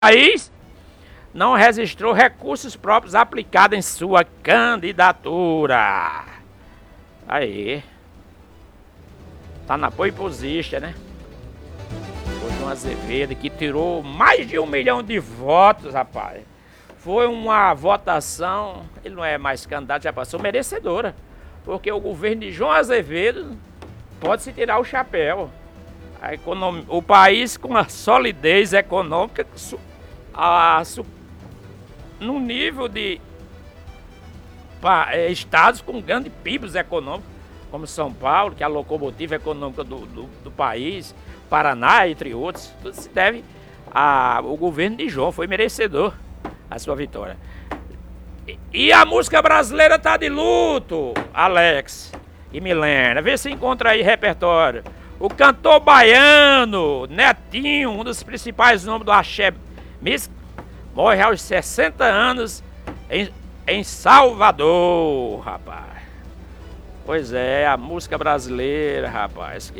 país não registrou recursos próprios aplicados em sua candidatura. Aí. Tá na pole position, né? O João Azevedo, que tirou mais de 1 milhão de votos, rapaz. Foi uma votação, ele não é mais candidato, já passou, merecedora. Porque o governo de João Azevedo pode se tirar o chapéu. O país com a solidez econômica no nível de estados com grandes PIBs econômicos, como São Paulo, que é a locomotiva econômica do país, Paraná, entre outros. Tudo se deve ao governo de João, foi merecedor a sua vitória. E a música brasileira tá de luto, Alex e Milena. Vê se encontra aí repertório. O cantor baiano, Netinho, um dos principais nomes do axé, morre aos 60 anos em Salvador, rapaz. Pois é, a música brasileira, rapaz.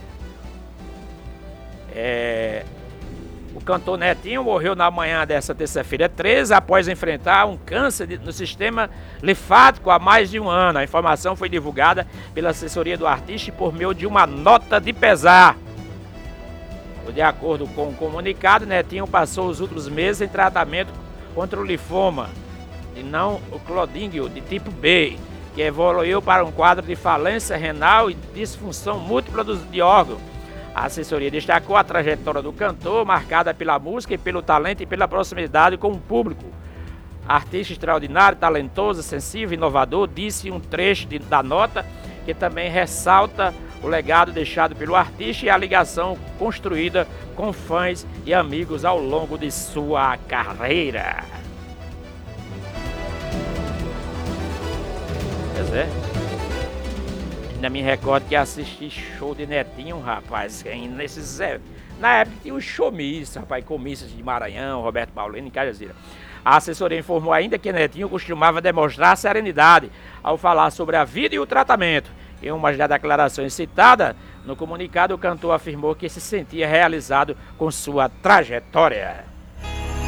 O cantor Netinho morreu na manhã dessa terça-feira 13 após enfrentar um câncer no sistema linfático há mais de um ano. A informação foi divulgada pela assessoria do artista por meio de uma nota de pesar. De acordo com o comunicado, Netinho passou os últimos meses em tratamento contra o linfoma, e não o clodíngio de tipo B, que evoluiu para um quadro de falência renal e disfunção múltipla de órgãos. A assessoria destacou a trajetória do cantor, marcada pela música e pelo talento e pela proximidade com o público. Artista extraordinário, talentoso, sensível, inovador, disse um trecho da nota, que também ressalta o legado deixado pelo artista e a ligação construída com fãs e amigos ao longo de sua carreira. Pois é. Ainda me recordo que assisti show de Netinho, rapaz. Na época tinha os showmícios, rapaz, comícios de Maranhão, Roberto Paulino e Cajazeiras. A assessoria informou ainda que Netinho costumava demonstrar serenidade ao falar sobre a vida e o tratamento. Em uma das declarações citadas no comunicado, o cantor afirmou que se sentia realizado com sua trajetória.